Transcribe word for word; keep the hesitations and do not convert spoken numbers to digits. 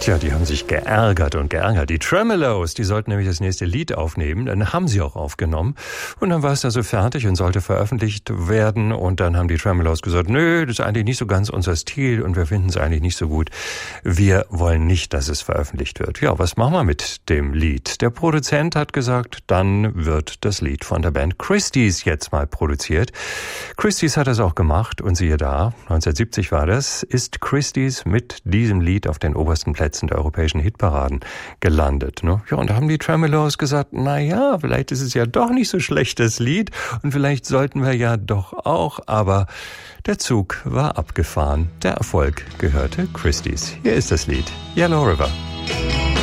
Tja, die haben sich geärgert und geärgert. Die Tremeloes, die sollten nämlich das nächste Lied aufnehmen. Dann haben sie auch aufgenommen. Und dann war es also fertig und sollte veröffentlicht werden. Und dann haben die Tremeloes gesagt, nö, das ist eigentlich nicht so ganz unser Stil und wir finden es eigentlich nicht so gut. Wir wollen nicht, dass es veröffentlicht wird. Ja, was machen wir mit dem Lied? Der Produzent hat gesagt, dann wird das Lied von der Band Christie's jetzt mal produziert. Christie's hat das auch gemacht und siehe da, neunzehnhundertsiebzig war das, ist Christie's mit diesem Lied auf den obersten Plätzen der europäischen Hitparaden gelandet. Ne? Ja, und da haben die Tremeloes gesagt, na ja, vielleicht ist es ja doch nicht so schlecht, das Lied, und vielleicht sollten wir ja doch auch, aber der Zug war abgefahren. Der Erfolg gehörte Christie's. Hier ist das Lied Yellow River.